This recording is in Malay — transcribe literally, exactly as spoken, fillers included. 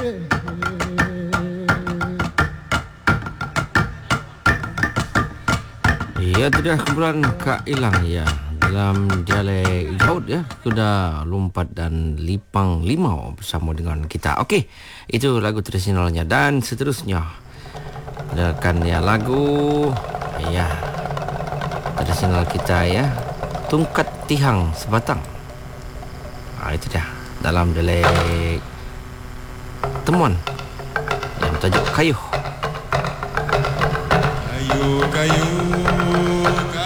Ya, sudah kumpulan Kak Ilang ya dalam dialek Jaut ya, kuda lompat dan lipang limau bersama dengan kita. Okey, itu lagu tradisionalnya dan seterusnya dengarkan ya lagu ya tradisional kita ya, Tungkat Tihang Sebatang. Ah, itu dia dalam dialek Temuan yang tajuk Kayuh. Kayu, kayu, kayu.